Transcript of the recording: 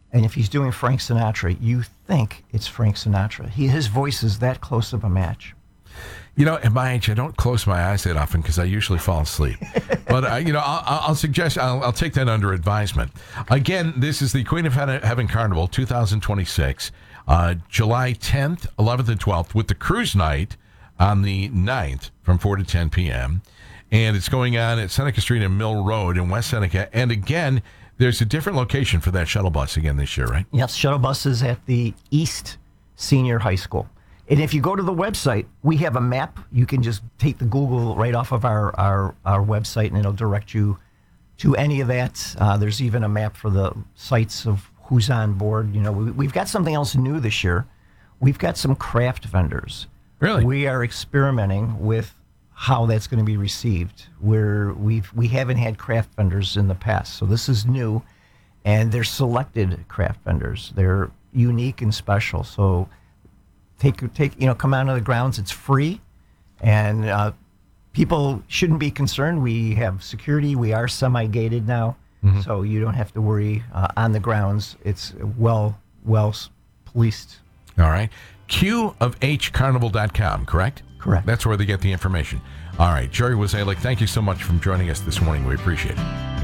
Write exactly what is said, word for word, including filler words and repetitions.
And if he's doing Frank Sinatra, you think it's Frank Sinatra. He, his voice is that close of a match. You know, at my age, I don't close my eyes that often because I usually fall asleep. But, uh, you know, I'll, I'll suggest, I'll, I'll take that under advisement. Again, this is the Queen of Heaven Carnival two thousand twenty-six, uh, July tenth, eleventh, and twelfth, with the cruise night on the ninth from four to ten p.m. And it's going on at Seneca Street and Mill Road in West Seneca. And again, there's a different location for that shuttle bus again this year, right? Yes, shuttle bus is at the East Senior High School. And if you go to the website, we have a map. You can just take the Google right off of our, our, our website, and it'll direct you to any of that. Uh, there's even a map for the sites of who's on board. You know, we, we've got something else new this year. We've got some craft vendors. Really? We are experimenting with how that's going to be received. Where we've we haven't had craft vendors in the past, so this is new, and they're selected craft vendors. They're unique and special. So. Take, take, you know, come out of the grounds. It's free, and uh, people shouldn't be concerned. We have security. We are semi-gated now, mm-hmm. so you don't have to worry uh, on the grounds. It's well, well policed. All right. Q of H carnival dot com, correct? Correct. That's where they get the information. All right. Jerry Wozalik, thank you so much for joining us this morning. We appreciate it.